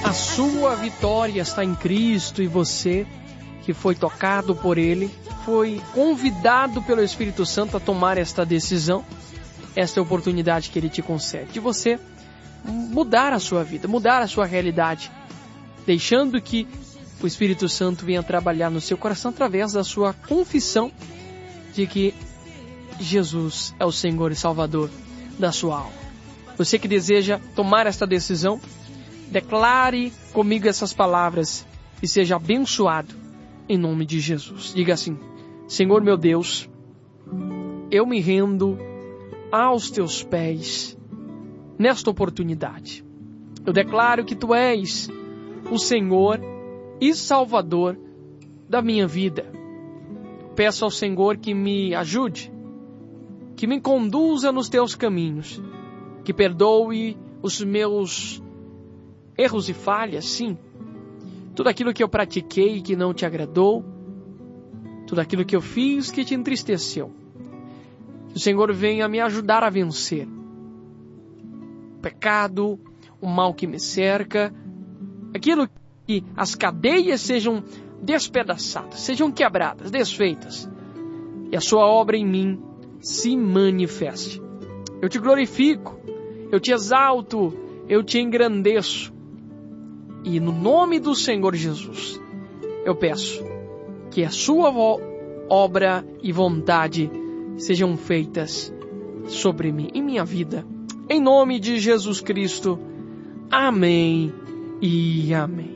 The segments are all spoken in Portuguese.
A sua vitória está em Cristo e você, que foi tocado por Ele, foi convidado pelo Espírito Santo a tomar esta decisão. Esta é a oportunidade que Ele te concede, de você mudar a sua vida, mudar a sua realidade, deixando que o Espírito Santo venha trabalhar no seu coração através da sua confissão de que Jesus é o Senhor e Salvador da sua alma. Você que deseja tomar esta decisão, declare comigo essas palavras e seja abençoado em nome de Jesus. Diga assim: Senhor meu Deus, eu me rendo aos teus pés nesta oportunidade. Eu declaro que tu és o Senhor e Salvador da minha vida. Peço ao Senhor que me ajude, que me conduza nos teus caminhos, que perdoe os meus erros e falhas, sim. Tudo aquilo que eu pratiquei que não te agradou, tudo aquilo que eu fiz que te entristeceu. Que o Senhor venha me ajudar a vencer o pecado, o mal que me cerca, aquilo que as cadeias sejam despedaçadas, sejam quebradas, desfeitas, e a sua obra em mim se manifeste. Eu te glorifico, eu te exalto, eu te engrandeço. E no nome do Senhor Jesus, eu peço que a sua obra e vontade sejam feitas sobre mim, em minha vida. Em nome de Jesus Cristo. Amém e amém.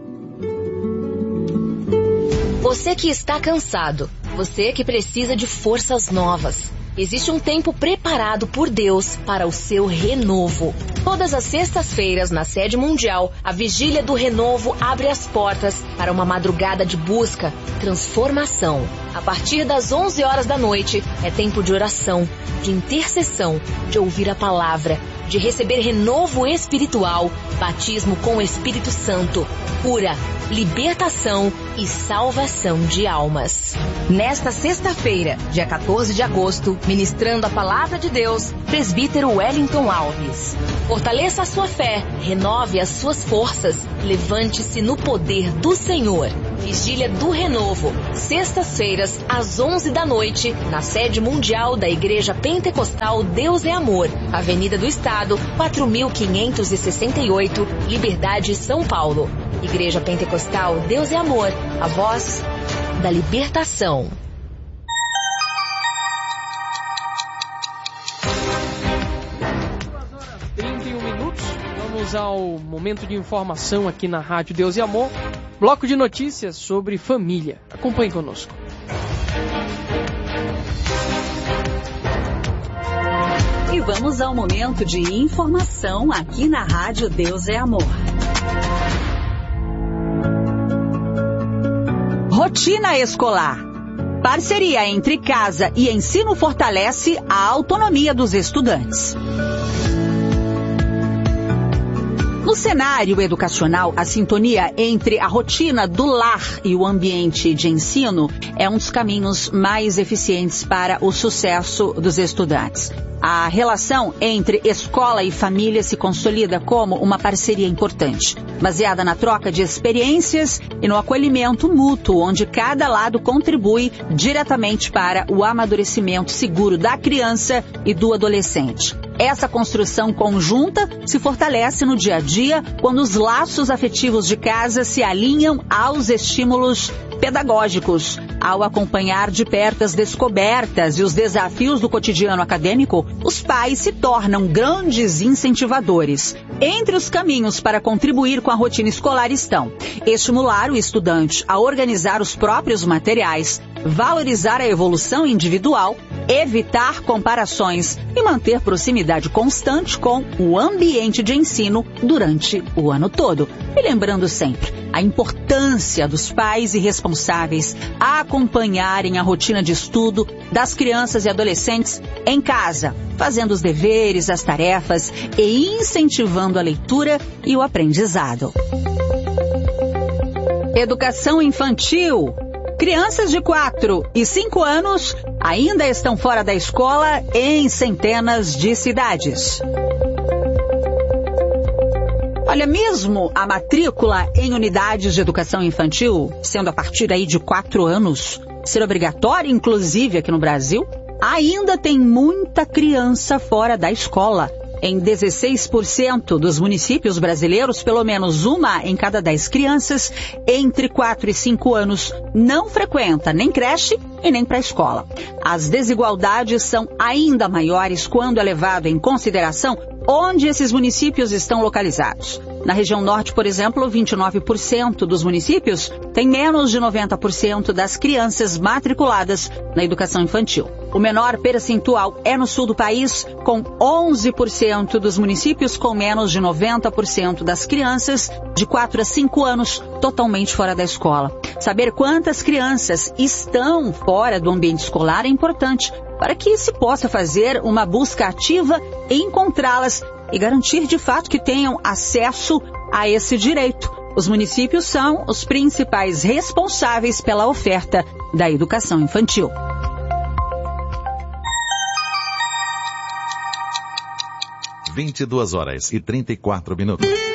Você que está cansado, você que precisa de forças novas. Existe um tempo preparado por Deus para o seu renovo. Todas as sextas-feiras, na sede mundial, a Vigília do Renovo abre as portas para uma madrugada de busca, transformação. A partir das 11 horas da noite, é tempo de oração, de intercessão, de ouvir a palavra, de receber renovo espiritual, batismo com o Espírito Santo, cura, libertação e salvação de almas. Nesta sexta-feira, dia 14 de agosto, ministrando a palavra de Deus, presbítero Wellington Alves. Fortaleça a sua fé, renove as suas forças, levante-se no poder do Senhor. Vigília do Renovo, sextas-feiras, às 11 da noite, na sede mundial da Igreja Pentecostal Deus é Amor, Avenida do Estado, 4568, Liberdade, São Paulo. Igreja Pentecostal Deus é Amor, a voz da libertação. Vamos ao momento de informação aqui na Rádio Deus e Amor. Bloco de notícias sobre família. Acompanhe conosco. E vamos ao momento de informação aqui na Rádio Deus é Amor. Rotina escolar. Parceria entre casa e ensino fortalece a autonomia dos estudantes. No cenário educacional, a sintonia entre a rotina do lar e o ambiente de ensino é um dos caminhos mais eficientes para o sucesso dos estudantes. A relação entre escola e família se consolida como uma parceria importante, baseada na troca de experiências e no acolhimento mútuo, onde cada lado contribui diretamente para o amadurecimento seguro da criança e do adolescente. Essa construção conjunta se fortalece no dia a dia quando os laços afetivos de casa se alinham aos estímulos pedagógicos. Ao acompanhar de perto as descobertas e os desafios do cotidiano acadêmico, os pais se tornam grandes incentivadores. Entre os caminhos para contribuir com a rotina escolar estão estimular o estudante a organizar os próprios materiais, valorizar a evolução individual, evitar comparações e manter proximidade constante com o ambiente de ensino durante o ano todo. E lembrando sempre a importância dos pais e responsáveis acompanharem a rotina de estudo das crianças e adolescentes em casa, fazendo os deveres, as tarefas e incentivando a leitura e o aprendizado. Educação infantil. Crianças de 4 e 5 anos ainda estão fora da escola em centenas de cidades. Olha, mesmo a matrícula em unidades de educação infantil, sendo a partir aí de 4 anos, ser obrigatória, inclusive aqui no Brasil, ainda tem muita criança fora da escola. Em 16% dos municípios brasileiros, pelo menos uma em cada 10 crianças entre 4 e 5 anos não frequenta nem creche e nem pré-escola. As desigualdades são ainda maiores quando é levado em consideração onde esses municípios estão localizados. Na região norte, por exemplo, 29% dos municípios têm menos de 90% das crianças matriculadas na educação infantil. O menor percentual é no sul do país, com 11% dos municípios com menos de 90% das crianças de 4 a 5 anos totalmente fora da escola. Saber quantas crianças estão fora do ambiente escolar é importante para que se possa fazer uma busca ativa e encontrá-las e garantir de fato que tenham acesso a esse direito. Os municípios são os principais responsáveis pela oferta da educação infantil. 22 horas e 34 minutos.